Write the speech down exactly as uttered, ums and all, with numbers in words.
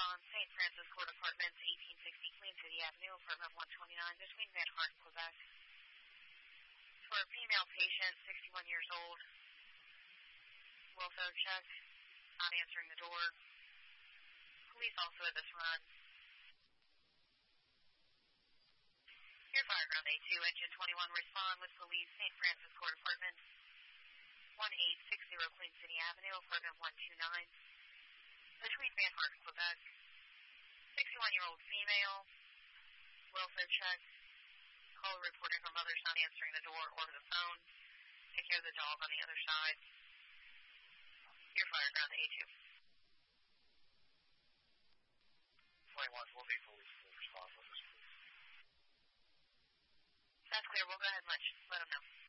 respond. Saint Francis Court Apartments, eighteen sixty Queen City Avenue, apartment one twenty-nine, between Van Hart, Quebec. For a female patient, sixty-one years old, welfare check, not answering the door. Police also at this run. Here, Fireground A two, Engine twenty-one, respond with police, Saint Francis Court Apartments, eighteen sixty Queen City Avenue, apartment one twenty-nine, between Van Hart, Quebec. sixty-one-year-old female, welfare check, call reporting her mother's not answering the door or the phone. Take care of the dog on the other side. Here, Fireground A two. twenty-one will be police will respond with this, please. That's clear. We'll go ahead and let, let them know.